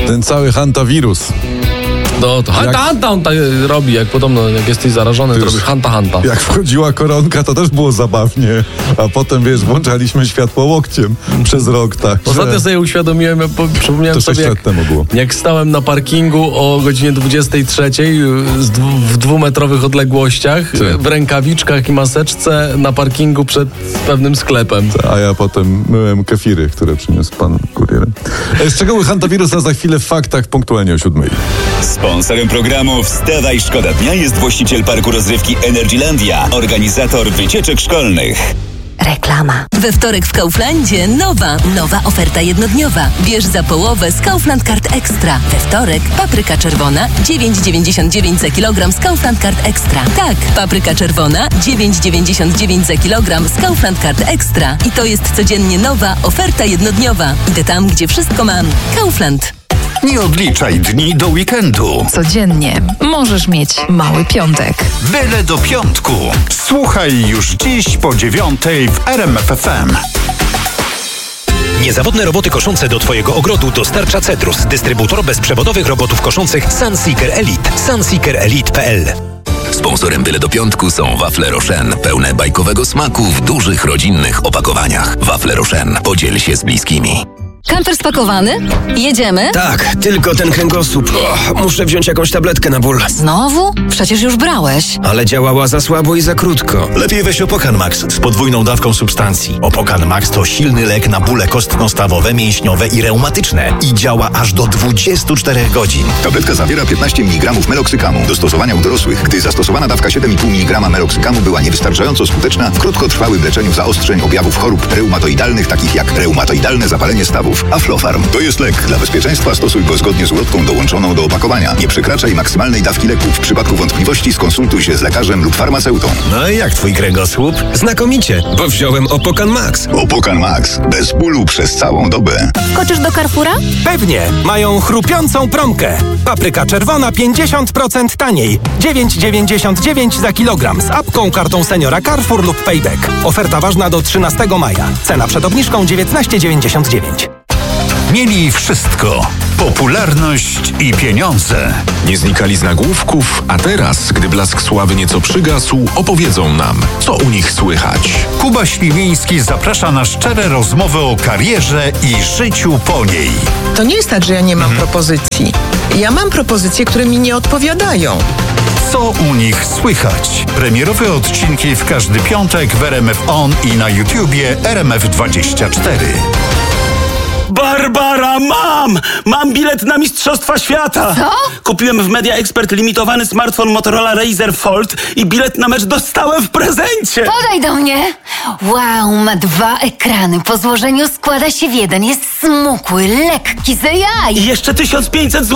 Ten cały hantawirus. No to hanta on tak robi, jak podobno jak jesteś zarażony, to robisz hanta. Jak wchodziła koronka, to też było zabawnie. A potem, włączaliśmy światło łokciem przez rok, tak. Ostatnio sobie uświadomiłem, przypomniałem to 6 sobie, lat temu było. jak stałem na parkingu o godzinie 23 w 2-metrowych odległościach, w rękawiczkach i maseczce na parkingu przed pewnym sklepem. A ja potem myłem kefiry, które przyniósł pan kurier. Szczegóły hantawirusa za chwilę w faktach, punktualnie o 7:00. Sponsorem programu Wstawaj, szkoda dnia jest właściciel parku rozrywki Energylandia, organizator wycieczek szkolnych. Reklama. We wtorek w Kauflandzie nowa oferta jednodniowa. Bierz za połowę z Kaufland Card Extra. We wtorek papryka czerwona 9,99 za kilogram z Kaufland Card Extra. Tak, papryka czerwona 9,99 za kilogram z Kaufland Card Extra. I to jest codziennie nowa oferta jednodniowa. Idę tam, gdzie wszystko mam. Kaufland. Nie odliczaj dni do weekendu. Codziennie możesz mieć mały piątek. Byle do piątku. Słuchaj już dziś po 9:00 w RMF FM. Niezawodne roboty koszące do Twojego ogrodu dostarcza Cedrus, dystrybutor bezprzewodowych robotów koszących Sunseeker Elite. sunseekerelite.pl. Sponsorem Byle do piątku są wafle Rochen, pełne bajkowego smaku w dużych rodzinnych opakowaniach. Wafle Rochen, podziel się z bliskimi. Kamper spakowany? Jedziemy? Tak, tylko ten kręgosłup. Muszę wziąć jakąś tabletkę na ból. Znowu? Przecież już brałeś. Ale działała za słabo i za krótko. Lepiej weź Opokan Max z podwójną dawką substancji. Opokan Max to silny lek na bóle kostno-stawowe, mięśniowe i reumatyczne. I działa aż do 24 godzin. Tabletka zawiera 15 mg meloksykamu. Do stosowania u dorosłych, gdy zastosowana dawka 7,5 mg meloksykamu była niewystarczająco skuteczna w krótkotrwałym leczeniu zaostrzeń objawów chorób reumatoidalnych, takich jak reumatoidalne zapalenie stawów. Aflofarm to jest lek. Dla bezpieczeństwa stosuj go zgodnie z ulotką dołączoną do opakowania. Nie przekraczaj maksymalnej dawki leku. W przypadku wątpliwości skonsultuj się z lekarzem lub farmaceutą. No i jak twój kręgosłup? Znakomicie, bo wziąłem Opokan Max. Opokan Max. Bez bólu przez całą dobę. Skoczysz do Carrefoura? Pewnie. Mają chrupiącą promkę. Papryka czerwona 50% taniej. 9,99 za kilogram z apką, kartą seniora Carrefour lub Payback. Oferta ważna do 13 maja. Cena przed obniżką 19,99. Mieli wszystko. Popularność i pieniądze. Nie znikali z nagłówków, a teraz, gdy blask sławy nieco przygasł, opowiedzą nam, co u nich słychać. Kuba Śliwiński zaprasza na szczere rozmowy o karierze i życiu po niej. To nie jest tak, że ja nie mam propozycji. Ja mam propozycje, które mi nie odpowiadają. Co u nich słychać? Premierowe odcinki w każdy piątek w RMF On i na YouTubie RMF24. Barbara, mam bilet na Mistrzostwa Świata. Co? Kupiłem w Media Expert limitowany smartfon Motorola Razr Fold i bilet na mecz dostałem w prezencie. Podaj do mnie. Wow, ma 2 ekrany. Po złożeniu składa się w jeden. Jest smukły, lekki, za jaj. I jeszcze 1500 zł